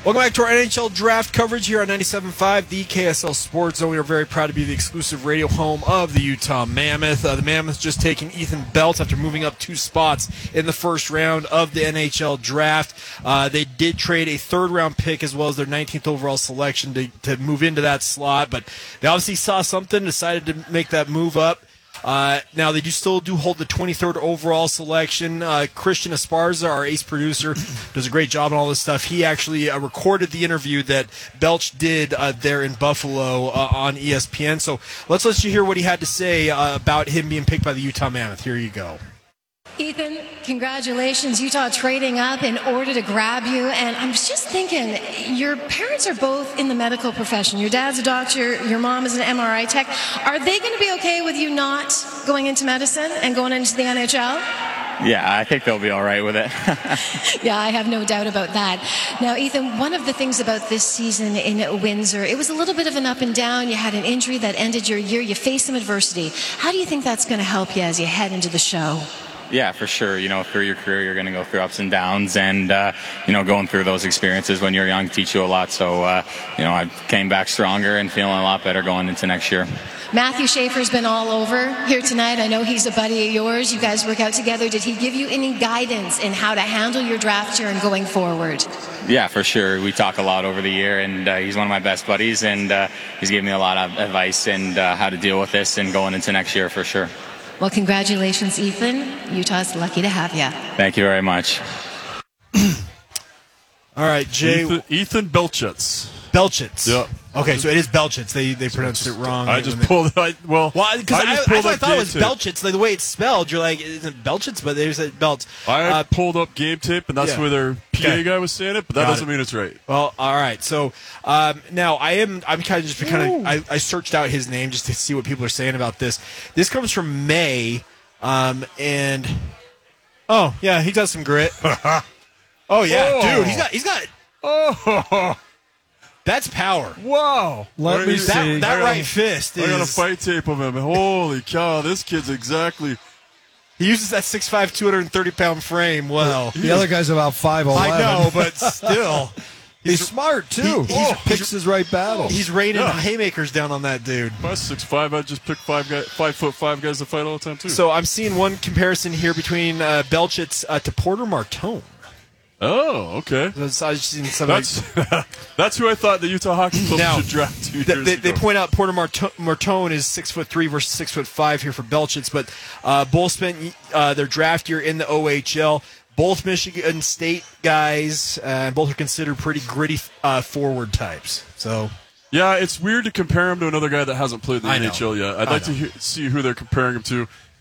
Welcome back to our NHL draft coverage here on 97.5, the KSL Sports Zone. We are very proud to be the exclusive radio home of the Utah Mammoth. The Mammoth just taking Ethan Belch after moving up 2 spots in the first round of the NHL draft. They did trade a third-round pick as well as their 19th overall selection to move into that slot, but they obviously saw something, decided to make that move up. Now, they still hold the 23rd overall selection. Christian Esparza, our ace producer, does a great job on all this stuff. He actually recorded the interview that Belch did there in Buffalo on ESPN. So let's let you hear what he had to say about him being picked by the Utah Mammoth. Here you go. Ethan, congratulations. Utah trading up in order to grab you. And I'm just thinking, your parents are both in the medical profession. Your dad's a doctor, your mom is an MRI tech. Are they going to be okay with you not going into medicine and going into the NHL? Yeah, I think they'll be all right with it. Yeah, I have no doubt about that. Now, Ethan, one of the things about this season in Windsor, it was a little bit of an up and down. You had an injury that ended your year. You faced some adversity. How do you think that's going to help you as you head into the show? Yeah, for sure. Through your career, you're going to go through ups and downs, and going through those experiences when you're young teach you a lot. So, I came back stronger and feeling a lot better going into next year. Matthew Schaefer's been all over here tonight. I know he's a buddy of yours. You guys work out together. Did he give you any guidance in how to handle your draft year and going forward? Yeah, for sure. We talk a lot over the year, and he's one of my best buddies, and he's given me a lot of advice and how to deal with this and going into next year for sure. Well, congratulations, Ethan. Utah's lucky to have you. Thank you very much. All right, Jay. Ethan Belchitz. Belchitz. Yep. Okay, so it is Belchitz. They pronounced it wrong. I just pulled. Because I thought it was Belchitz. Like the way it's spelled, you're like, isn't Belchitz? But they said Belch. I pulled up game tape, and that's where their PA guy was saying it. But that doesn't mean it's right. Well, all right. So now I'm kind of I searched out his name just to see what people are saying about this. This comes from May, and oh yeah, he does some grit. Oh yeah, dude, he's got. Oh. That's power. Wow. Let me see. That right fist is... I got a fight tape of him. Holy cow, this kid's exactly... He uses that 6'5", 230-pound frame well. The other guy's about 5'11". I know, but still. He's smart, too. He picks his right battles. He's raining haymakers down on that dude. If I was 6'5", I'd just pick 5'5" guys to fight all the time, too. So I'm seeing one comparison here between Belchitz to Porter Martone. Oh, okay. That's who I thought the Utah Hockey Club should draft 2 years ago. They point out Porter Martone is 6'3" versus 6'5" here for Belchitz, but both spent their draft year in the OHL. Both Michigan State guys, both are considered pretty gritty forward types. So. Yeah, it's weird to compare him to another guy that hasn't played the NHL yet. I'd like to see who they're comparing him to.